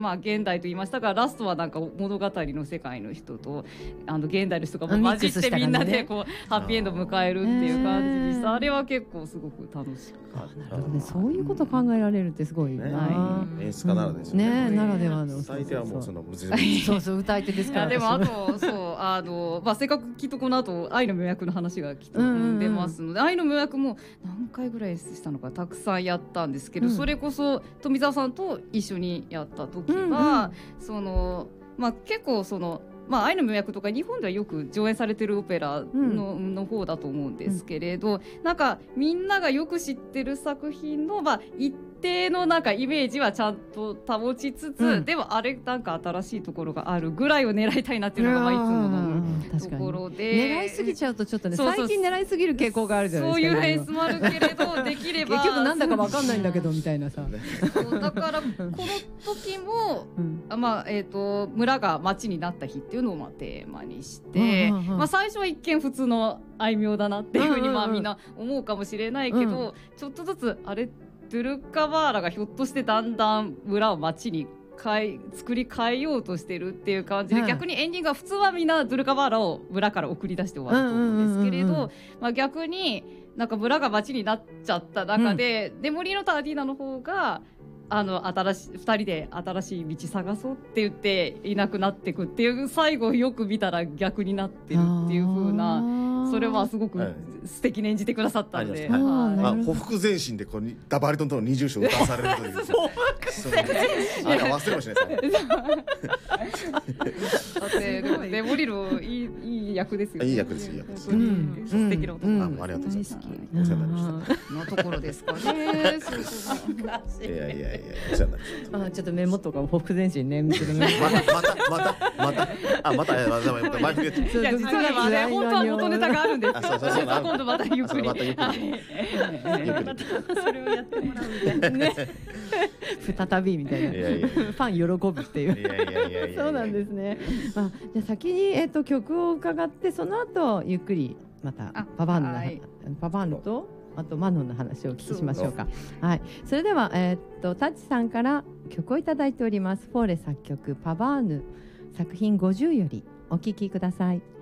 まあ、現代と言いましたがラストはなんか物語の世界の人と現代の人が混じってみんなでこうハッピーエンドを迎えるっていう感じでした。あれは結構すごく楽しかった。 なるほどね、そういうこと考えられるってすごいな、 演出家ならですよね。 ならではの歌い手はもうそのそう歌い手ですから。 でもあとそうまあせっかくきっとこの後愛の妙薬の話がきっと出ますので、愛の妙薬も何回ぐらいしたのかたくさんやったんですけど、それこそ富澤さんと一緒にやった時は、まあ結構まあ、愛の妙薬とか日本ではよく上演されてるオペラの方だと思うんですけれど、なんかみんながよく知ってる作品の、まあ、一定のなんかイメージはちゃんと保ちつつ、でもあれなんか新しいところがあるぐらいを狙いたいなっていうのがまあいつものところで、 狙いすぎちゃうとちょっとね、最近狙いすぎる傾向があるじゃないですか。 そういう演出もあるけれどできれば結局なんだか分かんないんだけどみたいなさ。 そうだからこの時も、まあ村が町になった日っていうのをまあテーマにして、まあ、最初は一見普通の愛名だなっていうふうにまあみんな思うかもしれないけど、ちょっとずつあれドゥルカバーラがひょっとしてだんだん村を町に作り変えようとしてるっていう感じで、逆にエンディングは普通はみんなドゥルカバーラを村から送り出して終わると思うんですけれど、まあ、逆になんか村が町になっちゃった中で、デモリーノとアディーナの方が2人で新しい道探そうって言っていなくなっていくっていう、最後よく見たら逆になってるっていう風な、それはすごく素敵に演じてくださったので、 ほふく前進でダバリトンとの二重唱を歌わされるというあれは忘れもしないですだってでもデモリルいい役ですよね。 いい役ですよ。 素敵な男。 ありがとうございます。お世話になりました。 のところですかね。 いやいやいや、お世話になりました。 ちょっとメモとかほふく前進ね。また前振り。 いや実はね、本当は元ネタがあるんです。今度またゆっくり。 それをやってもらうみたいなね。再びみたいな。ファン喜ぶっていう。そうなんですね。じゃあ先に曲を伺って、その後ゆっくりまたパパーヌとあとマノンの話をお聞きしましょうか。はい。それではタッチさんから曲をいただいております。フォーレ作曲パバーヌ作品50よりお聴きください。